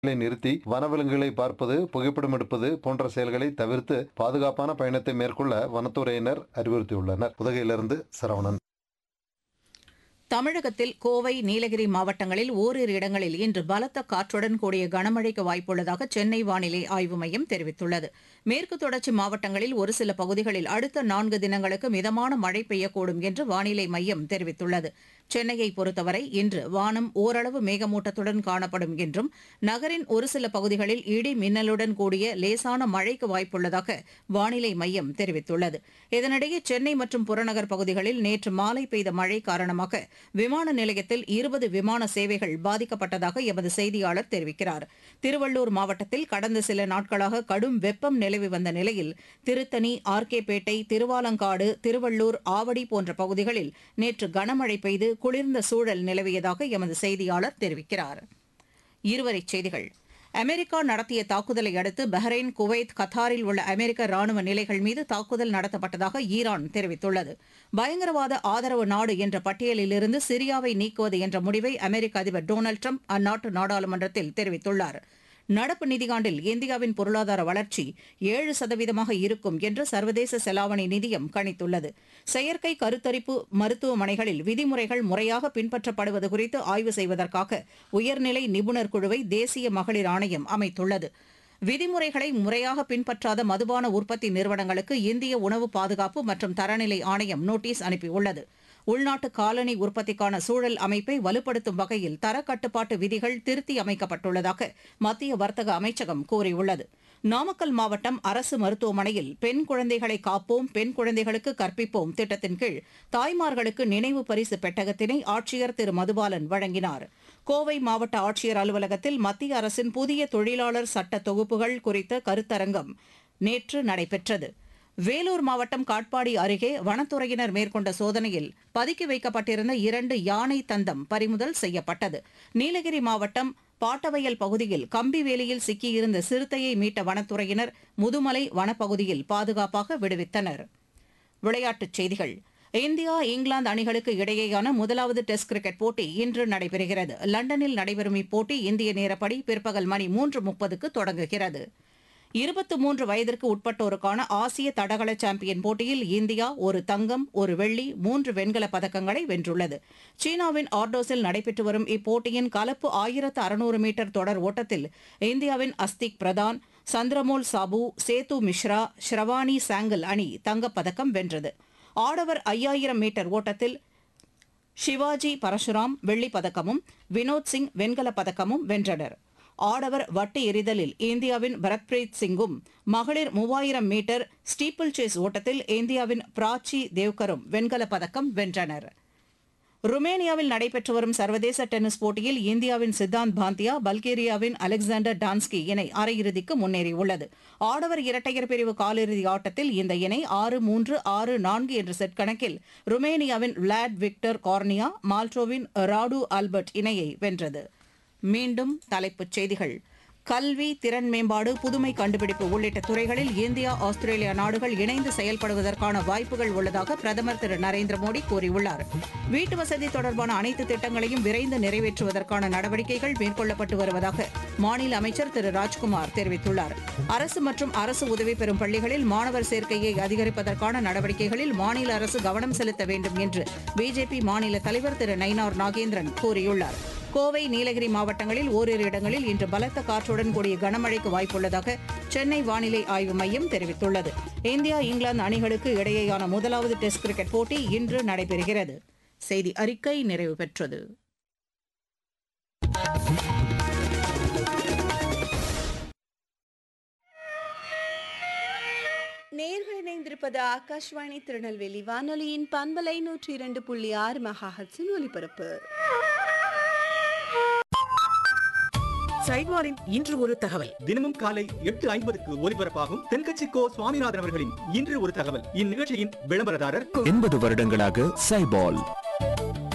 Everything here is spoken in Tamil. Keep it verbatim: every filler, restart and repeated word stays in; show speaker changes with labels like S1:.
S1: நிறுத்தி வனவிலங்குகளை பார்ப்பது, புகைப்படம் எடுப்பது போன்ற செயல்களை தவிர்த்து பாதுகாப்பான பயணத்தை மேற்கொள்ள வனத்துறையினர் அறிவுறுத்தியுள்ளனர். உதகையிலிருந்து சரவணன்.
S2: தமிழகத்தில் கோவை, நீலகிரி மாவட்டங்களில் ஓரிரு இடங்களில் இன்று பலத்த காற்றுடன் கூடிய கனமழைக்கு வாய்ப்புள்ளதாக சென்னை வானிலை ஆய்வு மையம் தெரிவித்துள்ளது. மேற்கு தொடர்ச்சி மாவட்டங்களில் ஒரு சில பகுதிகளில் அடுத்த நான்கு தினங்களுக்கு மிதமான மழை பெய்யக்கூடும் என்று வானிலை மையம் தெரிவித்துள்ளது. சென்னையை பொறுத்தவரை இன்று வானம் ஓரளவு மேகமூட்டத்துடன் காணப்படும் என்றும் நகரின் ஒரு சில பகுதிகளில் இடி மின்னலுடன் கூடிய லேசான மழைக்கு வாய்ப்புள்ளதாக வானிலை மையம் தெரிவித்துள்ளது. இதனிடையே சென்னை மற்றும் புறநகர் பகுதிகளில் நேற்று மாலை பெய்த மழை காரணமாக விமான நிலையத்தில் இருபது விமான சேவைகள் பாதிக்கப்பட்டதாக எமது செய்தியாளர் தெரிவிக்கிறார். திருவள்ளூர் மாவட்டத்தில் கடந்த சில நாட்களாக கடும் வெப்பம் நிலவி வந்த நிலையில் திருத்தணி, ஆர்கேபேட்டை, திருவாலங்காடு, திருவள்ளூர், ஆவடி போன்ற பகுதிகளில் நேற்று கனமழை பெய்து குளிர்ந்த சூழல் நிலவியதாக எமது செய்தியாளர் தெரிவிக்கிறார். இருவரிச் செய்திகள். அமெரிக்கா நடத்திய தாக்குதலை அடுத்து பஹ்ரைன், குவைத், கத்தாரில் உள்ள அமெரிக்க ராணுவ நிலைகள் மீது தாக்குதல் நடத்தப்பட்டதாக ஈரான் தெரிவித்துள்ளது. பயங்கரவாத ஆதரவு நாடு என்ற பட்டியலிலிருந்து சிரியாவை நீக்குவது என்ற முடிவை அமெரிக்க அதிபர் டொனால்டு டிரம்ப் அந்நாட்டு நாடாளுமன்றத்தில் தெரிவித்துள்ளார். நடப்பு நிதியாண்டில் இந்தியாவின் பொருளாதார வளர்ச்சி ஏழு சதவீதமாக இருக்கும் என்று சர்வதேச செலாவணி நிதியம் கணித்துள்ளது. செயற்கை கருத்தரிப்பு மருத்துவமனைகளில் விதிமுறைகள் முறையாக பின்பற்றப்படுவது குறித்து ஆய்வு செய்வதற்காக உயர்நிலை நிபுணர் குழுவை தேசிய மகளிர் ஆணையம் அமைத்துள்ளது. விதிமுறைகளை முறையாக பின்பற்றாத மதுபான உற்பத்தி நிறுவனங்களுக்கு இந்திய உணவு பாதுகாப்பு மற்றும் தரநிலை ஆணையம் நோட்டீஸ் அனுப்பியுள்ளது. உள்நாட்டு காலனி உற்பத்திக்கான சூழல் அமைப்பை வலுப்படுத்தும் வகையில் தரக்கட்டுப்பாட்டு விதிகள் திருத்தி அமைக்கப்பட்டுள்ளதாக மத்திய வர்த்தக அமைச்சகம் கூறியுள்ளது. நாமக்கல் மாவட்டம் அரசு மருத்துவமனையில் பெண் குழந்தைகளை காப்போம், பெண் குழந்தைகளுக்கு கற்பிப்போம் திட்டத்தின் கீழ் தாய்மார்களுக்கு நினைவு பரிசு பெட்டகத்தினை ஆட்சியர் திரு மதுபாலன் வழங்கினார். கோவை மாவட்ட ஆட்சியர் அலுவலகத்தில் மத்திய அரசின் புதிய தொழிலாளர் சட்ட தொகுப்புகள் குறித்த கருத்தரங்கம் நேற்று நடைபெற்றது. வேலூர் மாவட்டம் காட்பாடி அருகே வனத்துறையினர் மேற்கொண்ட சோதனையில் பதுக்கி வைக்கப்பட்டிருந்த இரண்டு யானை தந்தம் பறிமுதல் செய்யப்பட்டது. நீலகிரி மாவட்டம் பாட்டவயல் பகுதியில் கம்பிவேலியில் சிக்கியிருந்த சிறுத்தையை மீட்ட வனத்துறையினர் முதுமலை வனப்பகுதியில் பாதுகாப்பாக விடுவித்தனர். விளையாட்டுச் செய்திகள். இந்தியா, இங்கிலாந்து அணிகளுக்கு இடையேயான முதலாவது டெஸ்ட் கிரிக்கெட் போட்டி இன்று நடைபெறுகிறது. லண்டனில் நடைபெறும் இப்போட்டி இந்திய நேரப்படி பிற்பகல் மணி மூன்று முப்பதுக்கு தொடங்குகிறது. இருபத்தி மூன்று வயதிற்கு உட்பட்டோருக்கான ஆசிய தடகள சாம்பியன் போட்டியில் இந்தியா ஒரு தங்கம், ஒரு வெள்ளி, மூன்று வெண்கலப் பதக்கங்களை வென்றுள்ளது. சீனாவின் ஆர்டோஸில் நடைபெற்று வரும் இப்போட்டியின் கலப்பு ஆயிரத்து அறுநூறு மீட்டர் தொடர் ஓட்டத்தில் இந்தியாவின் அஸ்திக் பிரதான், சந்திரமோல் சாபு, சேது மிஸ்ரா, ஷ்ரவானி சாங்கல் அணி தங்கப்பதக்கம் வென்றது. ஆடவர் ஐயாயிரம் மீட்டர் ஓட்டத்தில் சிவாஜி பரசுராம் வெள்ளிப் பதக்கமும் வினோத் சிங் வெண்கலப் பதக்கமும் வென்றனர். ஆடவர் வட்டு எறிதலில் இந்தியாவின் பரத்பிரீத் சிங்கும், மகளிர் மூவாயிரம் மீட்டர் ஸ்டீப்பிள் சேஸ் ஓட்டத்தில் இந்தியாவின் பிராச்சி தேவ்கரும் வெண்கலப் பதக்கம் வென்றனர். ருமேனியாவில் நடைபெற்று வரும் சர்வதேச டென்னிஸ் போட்டியில் இந்தியாவின் சித்தாந்த் பாந்தியா, பல்கேரியாவின் அலெக்சாண்டர் டான்ஸ்கி இணை அரையிறுதிக்கு முன்னேறியுள்ளது. ஆடவர் இரட்டையர் பிரிவு காலிறுதி ஆட்டத்தில் இந்த இணை ஆறு மூன்று, ஆறு நான்கு என்ற செட் கணக்கில் ருமேனியாவின் விளாட் விக்டர் கார்னியா, மால்டோவின் ராடு ஆல்பர்ட் இணையை வென்றது. மீண்டும் தலைப்புச் செய்திகள். கல்வி, திறன் மேம்பாடு, புதுமை கண்டுபிடிப்பு உள்ளிட்ட துறைகளில் இந்தியா, ஆஸ்திரேலியா நாடுகள் இணைந்து செயல்படுவதற்கான வாய்ப்புகள் உள்ளதாக பிரதமர் திரு நரேந்திர மோடி கூறியுள்ளார். வீட்டு வசதி தொடர்பான அனைத்து திட்டங்களையும் விரைந்து நிறைவேற்றுவதற்கான நடவடிக்கைகள் மேற்கொள்ளப்பட்டு வருவதாக மாநில அமைச்சர் திரு ராஜ்குமார் தெரிவித்துள்ளார். அரசு மற்றும் அரசு உதவி பெறும் பள்ளிகளில் மாணவர் சேர்க்கையை அதிகரிப்பதற்கான நடவடிக்கைகளில் மாநில அரசு கவனம் செலுத்த வேண்டும் என்று பிஜேபி மாநில தலைவர் திரு நயினார் நாகேந்திரன் கூறியுள்ளார். கோவை, நீலகிரி மாவட்டங்களில் ஓரிரு இடங்களில் இன்று பலத்த காற்றுடன் கூடிய கனமழைக்கு வாய்ப்புள்ளதாக சென்னை வானிலை ஆய்வு மையம் தெரிவித்துள்ளது. இந்தியா, இங்கிலாந்து அணிகளுக்கு இடையேயான முதலாவது டெஸ்ட் கிரிக்கெட் போட்டி இன்று நடைபெறுகிறது. செய்தி அறிக்கை நிறைவு பெற்றது.
S3: நேர்கள் இணைந்திருப்பது ஆகாஷ்வாணி திருநெல்வேலி வானொலியின் பண்பலை நூற்றி இரண்டு புள்ளி ஆறு மெகாஹெர்ட்ஸின் ஒலிபரப்பு.
S4: சைட்வாரின் இன்று ஒரு தகவல்.
S5: தினமும் காலை எட்டு ஐம்பதுக்கு ஒலிபரப்பாகும் தென்கட்சி கோ சுவாமிநாதன் அவர்களின் இன்று ஒரு தகவல். இந்நிகழ்ச்சியின் விளம்பரதாரர்
S6: எண்பது வருடங்களாக சைபால்.